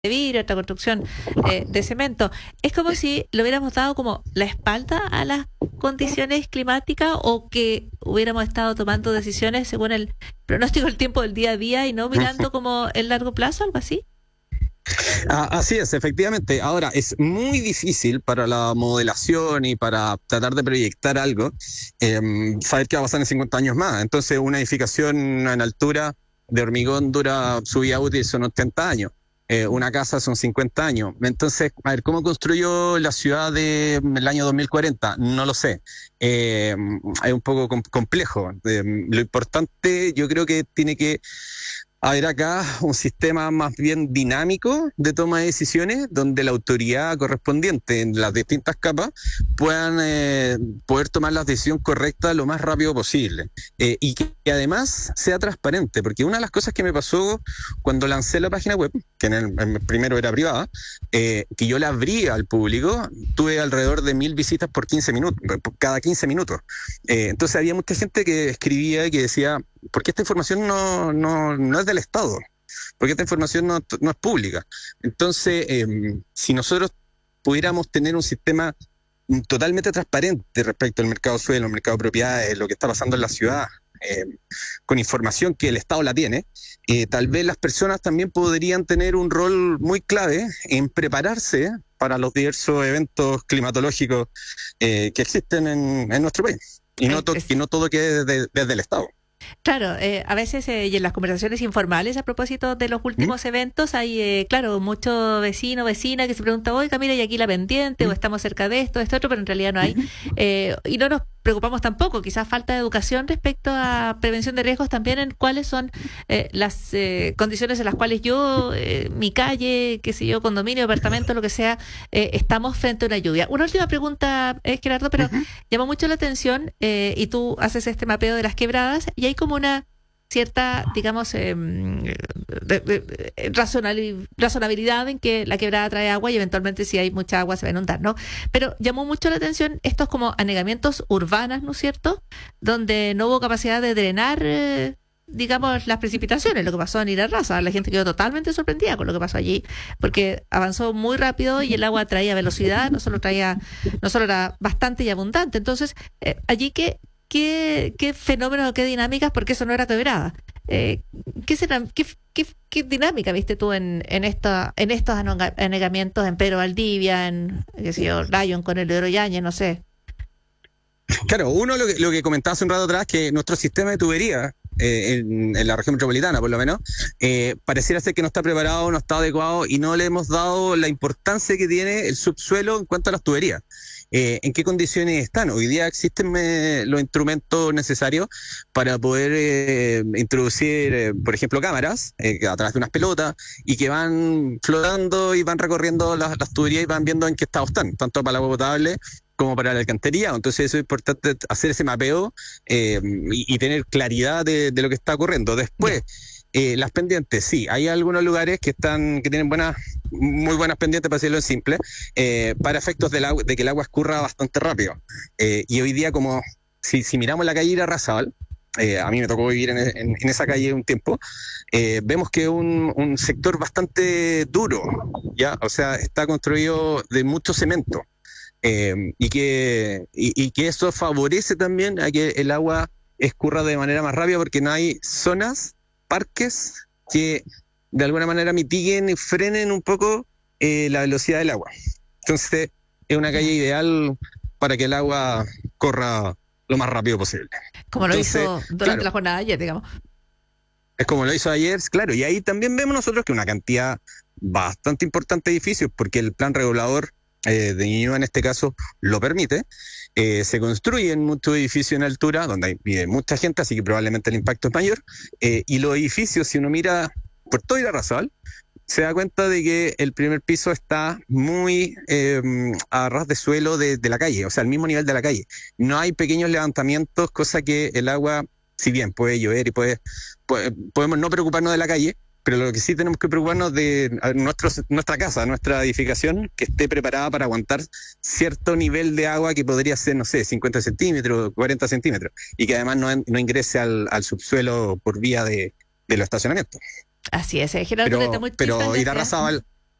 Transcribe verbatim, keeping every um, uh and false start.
de vidrio, otra construcción eh, de cemento. Es como si le hubiéramos dado como la espalda a las condiciones climáticas o que hubiéramos estado tomando decisiones según el pronóstico del tiempo del día a día y no mirando como el largo plazo, algo así. Ah, así es, efectivamente. Ahora, es muy difícil para la modelación y para tratar de proyectar algo, eh, saber qué va a pasar en cincuenta años más. Entonces, una edificación en altura de hormigón dura su vida útil, son ochenta años. Eh, una casa son cincuenta años. Entonces, a ver, ¿cómo construyó la ciudad del año dos mil cuarenta? No lo sé. Eh, es un poco com- complejo. Eh, lo importante, yo creo que tiene que haber acá un sistema más bien dinámico de toma de decisiones, donde la autoridad correspondiente en las distintas capas puedan eh, poder tomar la decisión correcta lo más rápido posible. Eh, y que, que además sea transparente, porque una de las cosas que me pasó cuando lancé la página web, que en el, en el primero era privada, eh, que yo la abrí al público, tuve alrededor de mil visitas por quince minutos, cada quince minutos. Eh, entonces había mucha gente que escribía y que decía, ¿por qué esta información no, no, no es del Estado? Porque esta información no, no es pública. Entonces, eh, si nosotros pudiéramos tener un sistema totalmente transparente respecto al mercado suelo, al mercado de propiedades, lo que está pasando en la ciudad, eh, con información que el Estado la tiene, eh, tal vez las personas también podrían tener un rol muy clave en prepararse para los diversos eventos climatológicos eh, que existen en, en nuestro país. Y no, to- y no todo quede desde, desde el Estado. Claro, eh, a veces eh, y en las conversaciones informales a propósito de los últimos ¿Mm? eventos hay, eh, claro, muchos vecinos, vecinas que se preguntan, oiga, mira, y aquí la pendiente, ¿Mm? o estamos cerca de esto, esto otro, pero en realidad no hay. Eh, y no nos preocupamos tampoco, quizás falta de educación respecto a prevención de riesgos también en cuáles son eh, las eh, condiciones en las cuales yo, eh, mi calle, qué sé yo, condominio, departamento, lo que sea, eh, estamos frente a una lluvia. Una última pregunta, eh, Gerardo, pero uh-huh. llamó mucho la atención eh, y tú haces este mapeo de las quebradas y hay como una cierta, digamos, eh, de, de, de, razonal, razonabilidad en que la quebrada trae agua y eventualmente si hay mucha agua se va a inundar, ¿no? Pero llamó mucho la atención estos como anegamientos urbanos, ¿no es cierto? Donde no hubo capacidad de drenar, eh, digamos, las precipitaciones, lo que pasó en Irarrázaval. La gente quedó totalmente sorprendida con lo que pasó allí, porque avanzó muy rápido y el agua traía velocidad, no solo traía, no solo era bastante y abundante. Entonces, eh, allí que ¿Qué, qué fenómenos, qué dinámicas? Porque eso no era quebrada. Eh, ¿qué, será, qué, qué, ¿Qué dinámica viste tú en, en, esta, en estos anegamientos en Pedro Valdivia, en qué sé yo, Lyon con el de Oroyañez, no sé? Claro, uno lo que, lo que comentaba hace un rato atrás, que nuestro sistema de tubería, eh, en, en la región metropolitana por lo menos, eh, pareciera ser que no está preparado, no está adecuado y no le hemos dado la importancia que tiene el subsuelo en cuanto a las tuberías. Eh, ¿En qué condiciones están? Hoy día existen eh, los instrumentos necesarios para poder eh, introducir, eh, por ejemplo, cámaras eh, a través de unas pelotas y que van flotando y van recorriendo las, las tuberías y van viendo en qué estado están, tanto para el agua potable como para la alcantarillado. Entonces eso es importante, hacer ese mapeo eh, y, y tener claridad de, de lo que está ocurriendo. Después, eh, las pendientes, sí, hay algunos lugares que están que tienen buenas, muy buenas pendientes, para decirlo en simple, eh, para efectos del agua, de que el agua escurra bastante rápido. Eh, y hoy día, como si, si miramos la calle Irarrázaval, eh, a mí me tocó vivir en, en, en esa calle un tiempo, eh, vemos que es un, un sector bastante duro, ¿ya? O sea, está construido de mucho cemento. Eh, y, que, y, y que eso favorece también a que el agua escurra de manera más rápida, porque no hay zonas, parques que de alguna manera mitiguen y frenen un poco eh, la velocidad del agua. Entonces es una calle ideal para que el agua corra lo más rápido posible. Como lo Entonces, hizo durante claro, la jornada de ayer, digamos. Es como lo hizo ayer, claro, y ahí también vemos nosotros que una cantidad bastante importante de edificios, porque el plan regulador Eh, de Ñuñoa en este caso lo permite, eh, se construyen muchos edificios en altura donde hay, vive mucha gente, así que probablemente el impacto es mayor, eh, y los edificios, si uno mira por todo Irarrázaval, se da cuenta de que el primer piso está muy eh, a ras de suelo de, de la calle, o sea, al mismo nivel de la calle. No hay pequeños levantamientos, cosa que el agua, si bien puede llover y puede, puede podemos no preocuparnos de la calle, pero lo que sí tenemos que preocuparnos de nuestro, nuestra casa, nuestra edificación, que esté preparada para aguantar cierto nivel de agua que podría ser, no sé, cincuenta centímetros, cuarenta centímetros, y que además no, no ingrese al, al subsuelo por vía de, de los estacionamientos. Así es, eh, Gerardo, pero, muy pero Irarrázaval,